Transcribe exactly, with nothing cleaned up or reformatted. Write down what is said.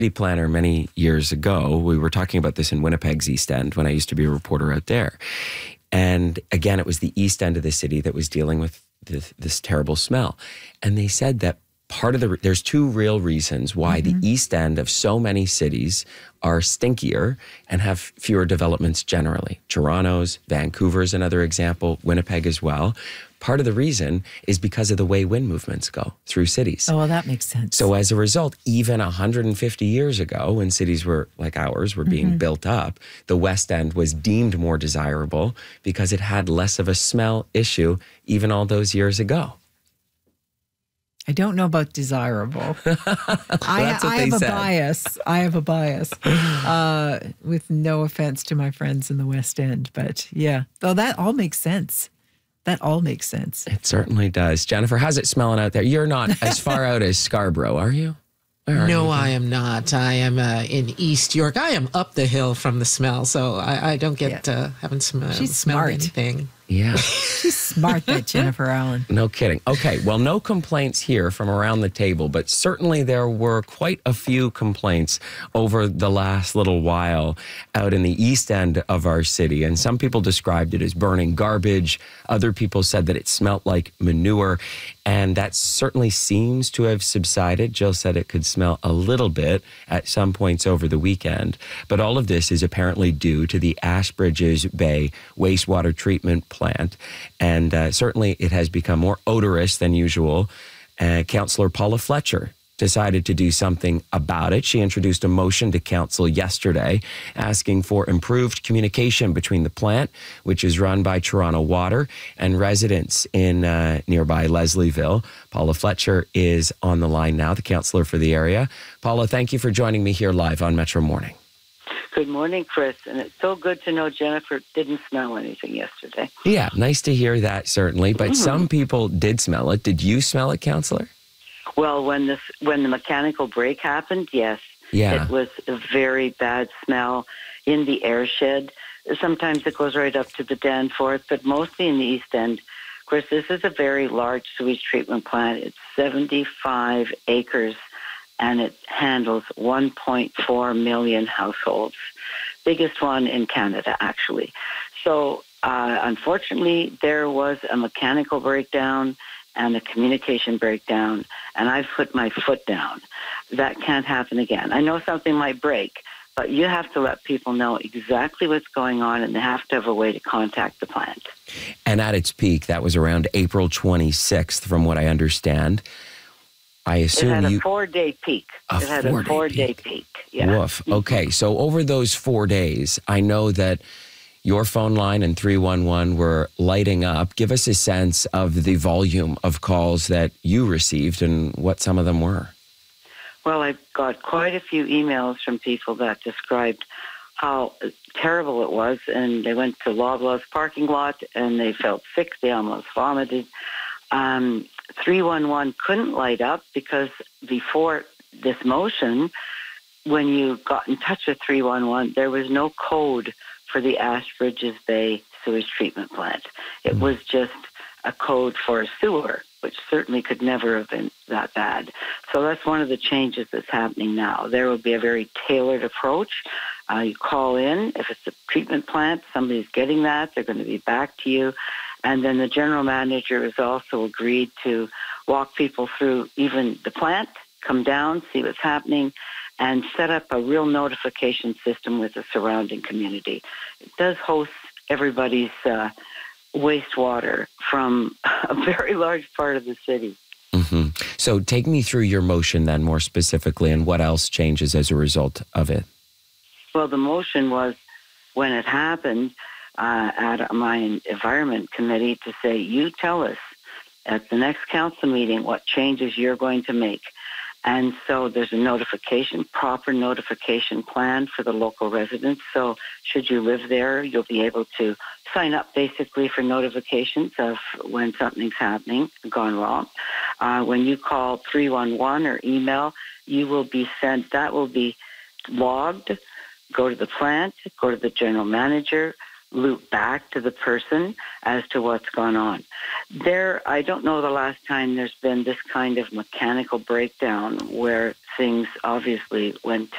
planner many years ago. We were talking about this in Winnipeg's East End when I used to be a reporter out there. And again, it was the east end of the city that was dealing with this, this terrible smell. And they said that part of the, there's two real reasons why mm-hmm. the east end of so many cities are stinkier and have fewer developments generally. Toronto's, Vancouver's another example, Winnipeg as well. Part of the reason is because of the way wind movements go through cities. Oh, well, that makes sense. So as a result, even one hundred fifty years ago, when cities were like ours were being mm-hmm. built up, the West End was deemed more desirable because it had less of a smell issue even all those years ago. I don't know about desirable. I, I have said. a bias. I have a bias. Uh, with no offense to my friends in the West End, but yeah, though that all makes sense. That all makes sense. It certainly does. Jennifer, how's it smelling out there? You're not as far out as Scarborough, are you? Are no, you? I am not. I am uh, in East York. I am up the hill from the smell, so I, I don't get yeah. uh, haven't sm- She's smelled smart. anything. Yeah. She's smart, that Jennifer Allen. No kidding. Okay, well, no complaints here from around the table, but certainly there were quite a few complaints over the last little while out in the east end of our city. And some people described it as burning garbage. Other people said that it smelt like manure. And that certainly seems to have subsided. Jill said it could smell a little bit at some points over the weekend. But all of this is apparently due to the Ashbridges Bay wastewater treatment plant. And uh, certainly it has become more odorous than usual. Uh, Councillor Paula Fletcher decided to do something about it. She introduced a motion to council yesterday asking for improved communication between the plant, which is run by Toronto Water, and residents in uh, nearby Leslieville. Paula Fletcher is on the line now, the councillor for the area. Paula, thank you for joining me here live on Metro Morning. Good morning, Chris. And it's so good to know Jennifer didn't smell anything yesterday. Yeah, nice to hear that, certainly. But mm-hmm. some people did smell it. Did you smell it, councillor? Well, when this when the mechanical break happened, yes. Yeah. It was a very bad smell in the air shed. Sometimes it goes right up to the Danforth, but mostly in the East End. Of course, this is a very large sewage treatment plant. It's seventy-five acres, and it handles one point four million households. Biggest one in Canada, actually. So, uh, unfortunately, there was a mechanical breakdown and a communication breakdown, and I've put my foot down. That can't happen again. I know something might break, but you have to let people know exactly what's going on, and they have to have a way to contact the plant. And at its peak, that was around April twenty-sixth, from what I understand. I assume it had you... a four-day peak. A it had four a four-day peak. peak. Yeah. Woof. Okay, so over those four days, I know that your phone line and three one one were lighting up. Give us a sense of the volume of calls that you received and what some of them were. Well, I got quite a few emails from people that described how terrible it was, and they went to Loblaws parking lot and they felt sick. They almost vomited. Um, three one one couldn't light up because before this motion, when you got in touch with three one one, there was no code for the Ashbridges Bay sewage treatment plant. It was just a code for a sewer, which certainly could never have been that bad. So that's one of the changes that's happening now. There will be a very tailored approach. Uh, you call in. If it's a treatment plant, somebody's getting that. They're going to be back to you. And then the general manager has also agreed to walk people through even the plant, come down, see what's happening, and set up a real notification system with the surrounding community. It does host everybody's uh, wastewater from a very large part of the city. Mm-hmm. So take me through your motion then more specifically, and what else changes as a result of it? Well, the motion was, when it happened, uh, at my environment committee to say, you tell us at the next council meeting what changes you're going to make. And so there's a notification, proper notification plan for the local residents. So should you live there, you'll be able to sign up basically for notifications of when something's happening, gone wrong. Uh, when you call three one one or email, you will be sent, that will be logged, go to the plant, go to the general manager, loop back to the person as to what's gone on. There, I don't know the last time there's been this kind of mechanical breakdown where things obviously went